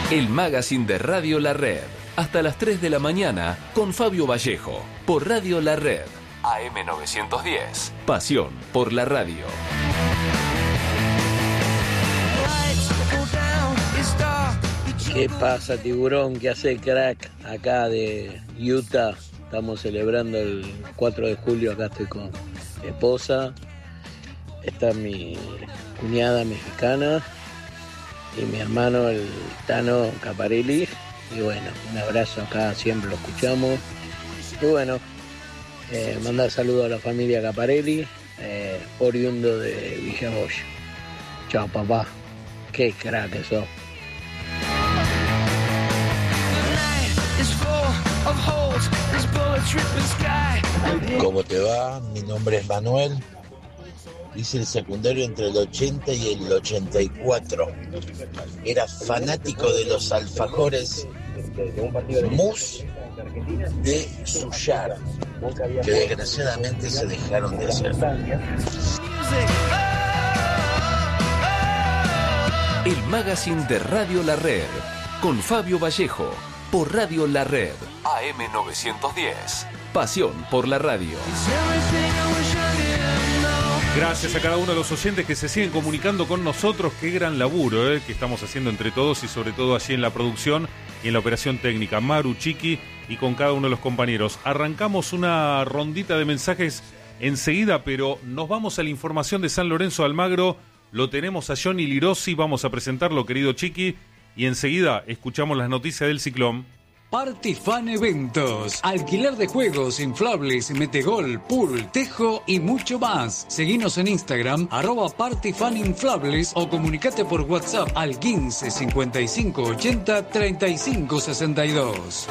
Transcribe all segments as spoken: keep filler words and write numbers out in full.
El magazine de Radio La Red. Hasta las tres de la mañana con Fabio Vallejo. Por Radio La Red. A M novecientos diez. Pasión por la radio. ¿Qué pasa, tiburón? ¿Qué hace, crack? Acá de Utah. Estamos celebrando el cuatro de julio. Acá estoy con mi esposa. Está mi cuñada mexicana. Y mi hermano, el Tano Caparelli. Y bueno, un abrazo acá. Siempre lo escuchamos. Y bueno, eh, mandar saludos a la familia Caparelli. Eh, oriundo de Villagoyo. Chao, papá. Qué crack que sos. ¿Cómo te va? Mi nombre es Manuel. Hice el secundario entre el ochenta y el ochenta y cuatro. Era fanático de los alfajores Mus de Suyar, que desgraciadamente se dejaron de hacer. El magazine de Radio La Red. Con Fabio Vallejo. Por Radio La Red. A M novecientos diez. Pasión por la radio. Gracias a cada uno de los oyentes que se siguen comunicando con nosotros. Qué gran laburo eh, que estamos haciendo entre todos y sobre todo allí en la producción y en la operación técnica. Maru, Chiqui y con cada uno de los compañeros. Arrancamos una rondita de mensajes enseguida, pero nos vamos a la información de San Lorenzo de Almagro. Lo tenemos a Johnny Lirossi. Vamos a presentarlo, querido Chiqui. Y enseguida escuchamos las noticias del ciclón. Partifan Eventos. Alquiler de juegos, inflables, metegol, pool, tejo y mucho más. Seguinos en Instagram, arroba Partifaninflables o comunicate por WhatsApp al quince cincuenta y cinco ochenta treinta y cinco sesenta y dos.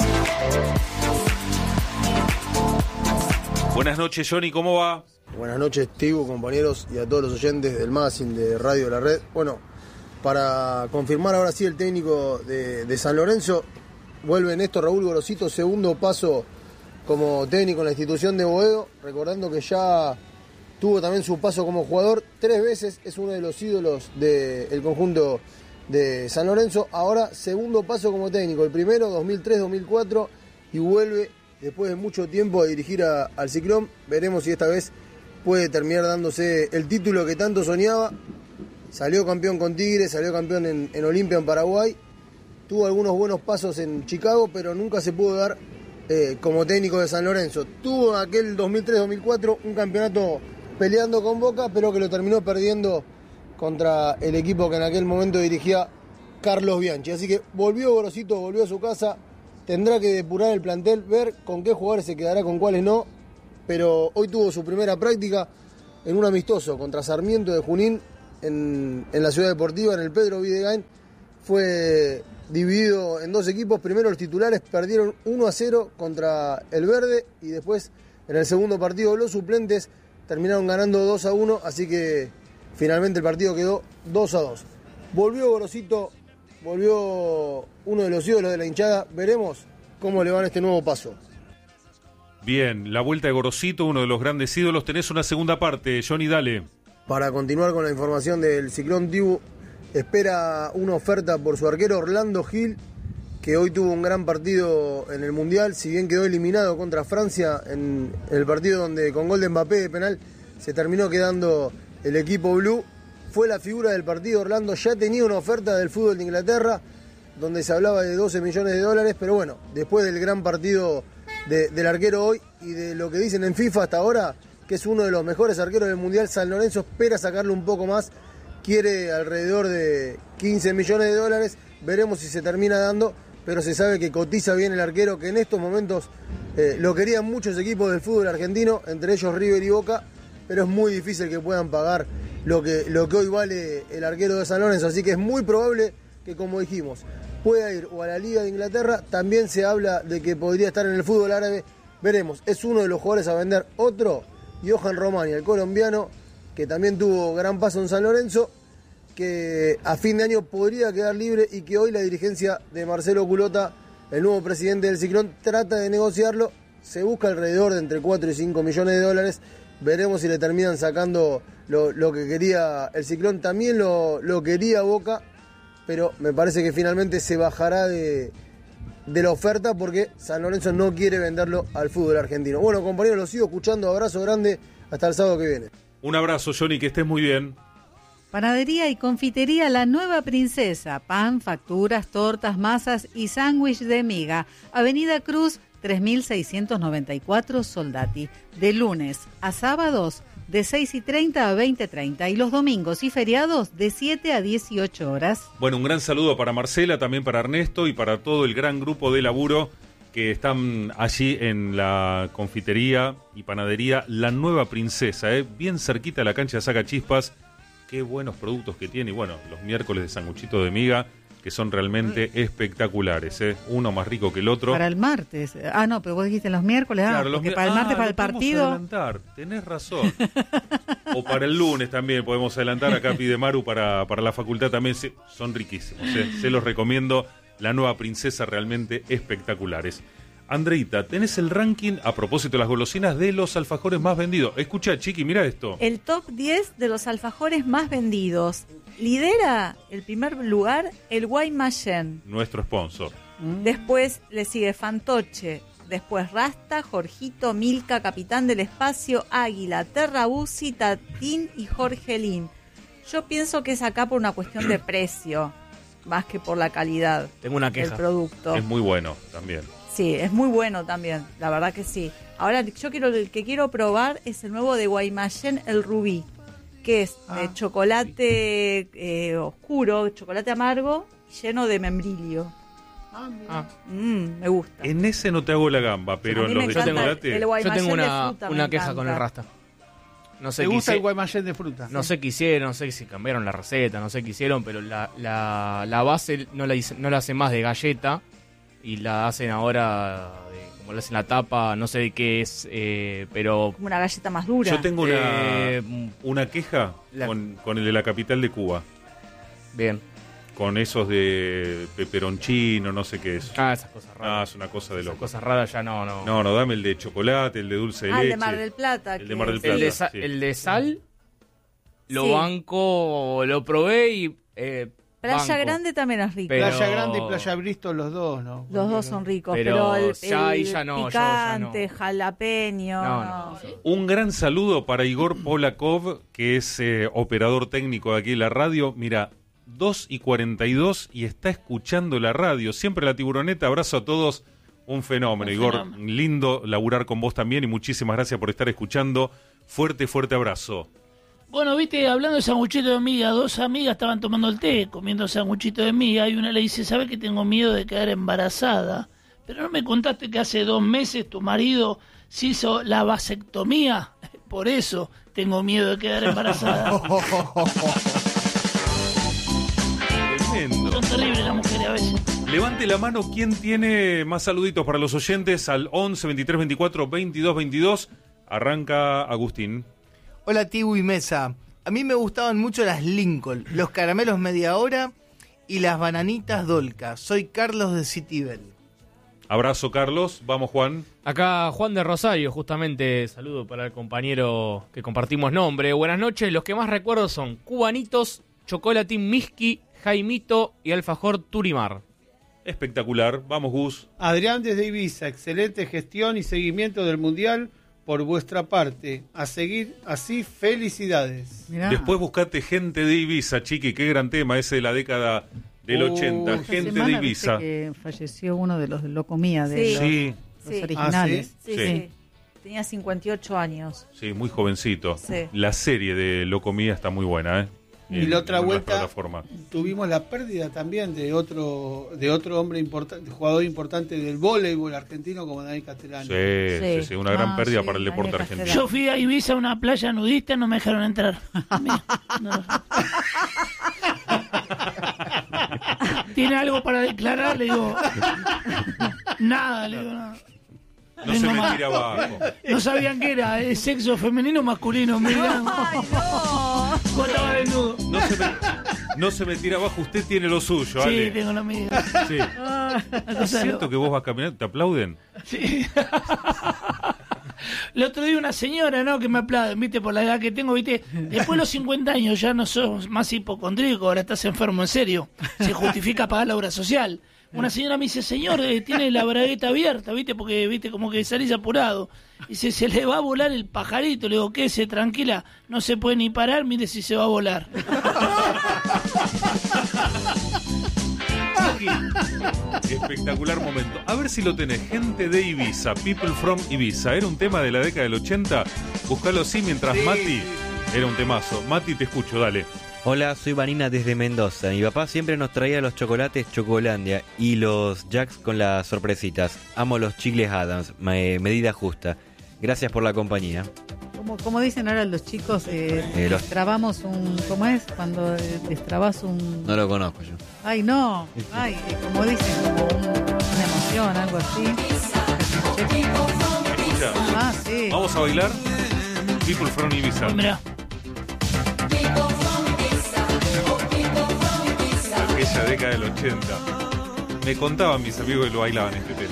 Buenas noches, Johnny, ¿cómo va? Buenas noches, Tibu, compañeros y a todos los oyentes del magazine de Radio La Red. Bueno, para confirmar ahora sí el técnico de, de San Lorenzo, vuelve Néstor Raúl Gorosito, segundo paso como técnico en la institución de Boedo, recordando que ya tuvo también su paso como jugador tres veces, es uno de los ídolos del conjunto de San Lorenzo. Ahora segundo paso como técnico, el primero dos mil tres dos mil cuatro, y vuelve después de mucho tiempo a dirigir a, al Ciclón. Veremos si esta vez puede terminar dándose el título que tanto soñaba. Salió campeón con Tigre, salió campeón en, en Olimpia en Paraguay. Tuvo algunos buenos pasos en Chicago, pero nunca se pudo dar eh, como técnico de San Lorenzo. Tuvo aquel dos mil tres dos mil cuatro un campeonato peleando con Boca, pero que lo terminó perdiendo contra el equipo que en aquel momento dirigía Carlos Bianchi. Así que volvió Gorosito, volvió a su casa. Tendrá que depurar el plantel, ver con qué jugadores se quedará, con cuáles no. Pero hoy tuvo su primera práctica en un amistoso contra Sarmiento de Junín en, en la Ciudad Deportiva, en el Pedro Videgain. Fue dividido en dos equipos. Primero los titulares perdieron uno a cero contra el Verde y después en el segundo partido los suplentes terminaron ganando dos a uno, así que finalmente el partido quedó dos a dos. Volvió Gorosito, volvió uno de los ídolos de la hinchada. Veremos cómo le va en este nuevo paso. Bien, la vuelta de Gorosito, uno de los grandes ídolos. Tenés una segunda parte, Johnny, dale. Para continuar con la información del Ciclón, Tibu espera una oferta por su arquero Orlando Gil, que hoy tuvo un gran partido en el Mundial, si bien quedó eliminado contra Francia en el partido donde con gol de Mbappé de penal se terminó quedando el equipo blue. Fue la figura del partido. Orlando ya tenía una oferta del fútbol de Inglaterra, donde se hablaba de doce millones de dólares, pero bueno, después del gran partido de, del arquero hoy y de lo que dicen en FIFA hasta ahora, que es uno de los mejores arqueros del Mundial, San Lorenzo espera sacarle un poco más. Quiere alrededor de quince millones de dólares, veremos si se termina dando, pero se sabe que cotiza bien el arquero, que en estos momentos eh, lo querían muchos equipos del fútbol argentino, entre ellos River y Boca, pero es muy difícil que puedan pagar lo que, lo que hoy vale el arquero de San Lorenzo, así que es muy probable que, como dijimos, pueda ir o a la Liga de Inglaterra. También se habla de que podría estar en el fútbol árabe, veremos, es uno de los jugadores a vender. Otro, Johan Romani, el colombiano, que también tuvo gran paso en San Lorenzo, que a fin de año podría quedar libre y que hoy la dirigencia de Marcelo Culota, el nuevo presidente del Ciclón, trata de negociarlo. Se busca alrededor de entre cuatro y cinco millones de dólares. Veremos si le terminan sacando lo, lo que quería el Ciclón. También lo, lo quería Boca, pero me parece que finalmente se bajará de, de la oferta porque San Lorenzo no quiere venderlo al fútbol argentino. Bueno, compañeros, los sigo escuchando. Abrazo grande. Hasta el sábado que viene. Un abrazo, Johnny, que estés muy bien. Panadería y confitería La Nueva Princesa. Pan, facturas, tortas, masas y sándwich de miga. Avenida Cruz, tres mil seiscientos noventa y cuatro, Soldati. De lunes a sábados, de seis y treinta a veinte y treinta. Y los domingos y feriados, de siete a dieciocho horas. Bueno, un gran saludo para Marcela, también para Ernesto y para todo el gran grupo de laburo que están allí en la confitería y panadería La Nueva Princesa, ¿eh? Bien cerquita de la cancha de Sacachispas. Qué buenos productos que tiene. Y bueno, los miércoles de sanguchito de miga, que son realmente espectaculares, ¿eh? Uno más rico que el otro. Para el martes. Ah, no, pero vos dijiste los miércoles. Ah, claro, los porque mi- para el martes, ah, para lo el partido. podemos adelantar, tenés razón. O para el lunes también podemos adelantar. Acá pide Maru para, para la facultad también. Se- son riquísimos, ¿eh? Se los recomiendo. La Nueva Princesa, realmente espectaculares. Andreita, tenés el ranking, a propósito de las golosinas, de los alfajores más vendidos. Escucha, Chiqui, mira esto. El top diez de los alfajores más vendidos. Lidera el primer lugar el Guaymallén. Nuestro sponsor. Después le sigue Fantoche. Después Rasta, Jorgito, Milka, Capitán del Espacio, Águila, Terrabusi, Tatín y Jorgelín. Yo pienso que es acá por una cuestión de precio, más que por la calidad Tengo una del queja. producto. Es muy bueno también. Sí, es muy bueno también, la verdad que sí. Ahora yo quiero el que quiero probar es el nuevo de Guaymallén, el Rubí, que es de chocolate eh, oscuro, chocolate amargo, lleno de membrillo. Ah. Mm, me gusta. En ese no te hago la gamba, pero A mí en los me de encanta chocolate. el Yo Guaymallén tengo de una, fruta, me una queja encanta. con el Rasta. No sé ¿Te qué gusta hice- el Guaymallén de fruta? No sé qué hicieron, no sé si cambiaron la receta, no sé qué hicieron, pero la, la, la base no la, hice- no la hacen más de galleta y la hacen ahora de, como le hacen la tapa, no sé de qué es, eh, pero... Como una galleta más dura. Yo tengo una, Eh, una queja la- con, con el de la capital de Cuba. Bien. Con esos de peperoncino, no sé qué es. Ah, esas cosas Ah, raras. es una cosa de Esas loco. cosas raras ya no, no. No, no, dame el de chocolate, el de dulce de Ah, leche. el de Mar del Plata. El de que Mar del es- Plata. el, de sa- sí. el de sal lo Sí. banco, lo probé y... Eh, Playa banco. Grande también es rico. Pero- Playa Grande y Playa Bristol, los dos, ¿no? Los dos son ricos, Pero pero, el, ya ahí el ya no, yo ya no. picante, jalapeño. No, no. no. Un gran saludo para Igor Polakov, que es eh, operador técnico de aquí en la radio. Mira, dos y cuarenta y dos y está escuchando la radio. Siempre la tiburoneta. Abrazo a todos. Un fenómeno, Un Igor. fenómeno. Lindo laburar con vos también y muchísimas gracias por estar escuchando. Fuerte, fuerte abrazo. Bueno, viste, hablando de sanguchito de miga, dos amigas estaban tomando el té, comiendo sanguchito de miga, y una le dice, ¿sabes que tengo miedo de quedar embarazada? Pero no me contaste que hace dos meses tu marido se hizo la vasectomía. Por eso tengo miedo de quedar embarazada. Tremendo. Son terribles las mujeres a veces. Levante la mano quien tiene más saluditos para los oyentes al once, veintitrés, veinticuatro, veintidós, veintidós. Arranca Agustín. Hola Tibu y Mesa. A mí me gustaban mucho las Lincoln, los caramelos media hora y las bananitas Dolca. Soy Carlos de Citibel. Abrazo, Carlos. Vamos, Juan. Acá Juan de Rosario, justamente saludo para el compañero que compartimos nombre. Buenas noches, los que más recuerdo son Cubanitos, Chocolatín Miski, Jaimito y Alfajor Turimar. Espectacular. Vamos, Gus. Adrián desde Ibiza, excelente gestión y seguimiento del Mundial por vuestra parte. A seguir así, felicidades. Mirá. Después buscate Gente de Ibiza, Chiqui. Qué gran tema ese de la década del Uh, ochenta. Esta Gente semana, de viste Ibiza. que falleció uno de los de Locomía, de Sí. los, Sí, los Sí. originales. Sí, Sí. sí. Tenía cincuenta y ocho años. sí, muy jovencito. Sí. La serie de Locomía está muy buena, ¿eh? Y En- la otra en las vuelta plataformas. tuvimos la pérdida también de otro de otro hombre importante, jugador importante del voleibol argentino como Daniel Castellani. Sí, sí, Sí. sí, una gran Ah, pérdida sí, para el deporte Daniel argentino. Castellani. Yo fui a Ibiza a una playa nudista, no me dejaron entrar. Mira, no. ¿Tiene algo para declarar? Le digo. Nada, le digo nada. No se Vengo me más. tira abajo. No sabían qué era, ¿es sexo femenino o masculino? Me dirán. ¡Ay, no! Vos estabas desnudo. No se me, no se me tira abajo. Usted tiene lo suyo, Sí, Ale. tengo lo mío. Sí. Una Es cosa de cierto loco. que vos vas caminando, ¿te aplauden? Sí. El otro día una señora, ¿no? Que me aplauden, ¿viste? Por la edad que tengo, ¿viste? Después de los cincuenta años ya no sos más hipocondríaco, ahora estás enfermo en serio. Se justifica pagar la obra social. Una señora me dice, señor, eh, tiene la bragueta abierta, ¿viste? Porque, ¿viste? Como que salís apurado. Dice, se le va a volar el pajarito. Le digo, quédese tranquila, no se puede ni parar, mire si se va a volar. Espectacular momento. A ver si lo tenés. Gente de Ibiza, People from Ibiza. Era un tema de la década del ochenta. Buscalo así mientras sí. Mati. Era un temazo. Mati, te escucho, dale. Hola, soy Vanina desde Mendoza. Mi papá siempre nos traía los chocolates Chocolandia y los Jacks con las sorpresitas. Amo los chicles Adams, me, medida justa. Gracias por la compañía. Como, como dicen ahora los chicos, eh, eh, los... destrabamos un... ¿Cómo es? Cuando eh, destrabas un... No lo conozco yo. Ay, no. Ay, eh, como dicen, como un, una emoción, algo así. Escucha. Ah, sí. Vamos a bailar People from Ibiza. Mira. Aquella década del ochenta. Me contaban mis amigos que lo bailaban este tema.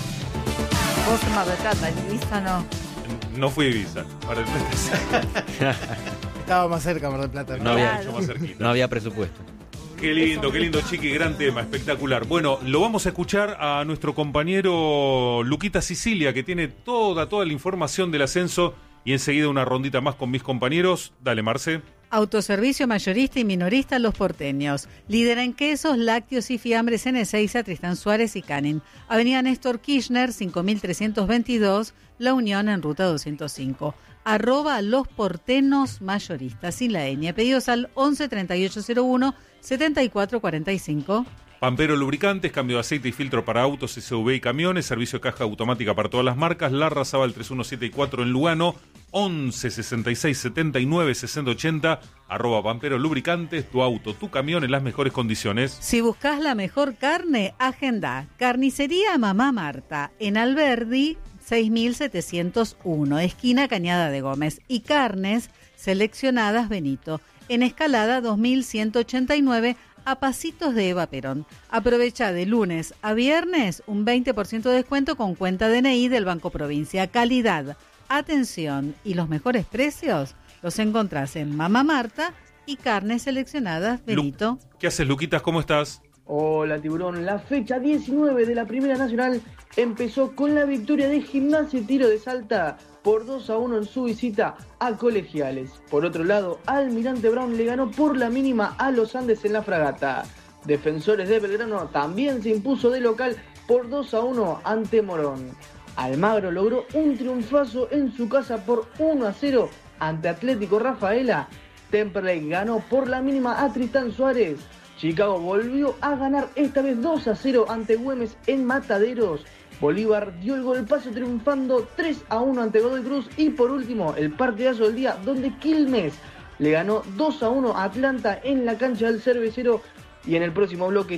Vos en Mar del Plata, en Ibiza no. No fui a Ibiza. Mar del Plata. Estaba más cerca Mar del Plata. No había, mucho más cerquita. No había presupuesto. Qué lindo, qué lindo, Chiqui, gran tema, espectacular. Bueno, lo vamos a escuchar a nuestro compañero Luquita Sicilia, que tiene toda, toda la información del ascenso, y enseguida una rondita más con mis compañeros. Dale, Marce. Autoservicio mayorista y minorista Los Porteños. Líder en quesos, lácteos y fiambres en Ezeiza, Tristán Suárez y Canin. Avenida Néstor Kirchner, cinco mil trescientos veintidós, La Unión en ruta doscientos cinco. Arroba Los Porteños Mayoristas, sin la ñ. Pedidos al once treinta y ocho cero uno setenta y cuatro cuarenta y cinco. Pampero Lubricantes, cambio de aceite y filtro para autos, S U V y camiones, servicio de caja automática para todas las marcas, Larra Zabal tres uno siete cuatro en Lugano, once sesenta y seis setenta y nueve sesenta ochenta, arroba Pampero Lubricantes, tu auto, tu camión en las mejores condiciones. Si buscas la mejor carne, agenda. Carnicería Mamá Marta, en Alberdi seis mil setecientos uno, esquina Cañada de Gómez, y carnes seleccionadas Benito, en Escalada dos mil ciento ochenta y nueve, a pasitos de Eva Perón. Aprovecha de lunes a viernes un veinte por ciento de descuento con cuenta D N I del Banco Provincia. Calidad, atención y los mejores precios los encontrás en Mamá Marta y carnes seleccionadas Benito. Lu- ¿Qué haces, Luquitas? ¿Cómo estás? Hola, Tiburón. La fecha diecinueve de la Primera Nacional empezó con la victoria de Gimnasia y Tiro de Salta por dos a uno en su visita a Colegiales. Por otro lado, Almirante Brown le ganó por la mínima a los Andes en la Fragata. Defensores de Belgrano también se impuso de local por dos a uno ante Morón. Almagro logró un triunfazo en su casa por uno a cero ante Atlético Rafaela. Temperley ganó por la mínima a Tristán Suárez. Chicago volvió a ganar esta vez dos a cero ante Güemes en Mataderos. Bolívar dio el golpazo triunfando tres a uno ante Godoy Cruz. Y por último, el partidazo del día donde Quilmes le ganó dos a uno a Atlanta en la cancha del Cervecero. Y en el próximo bloque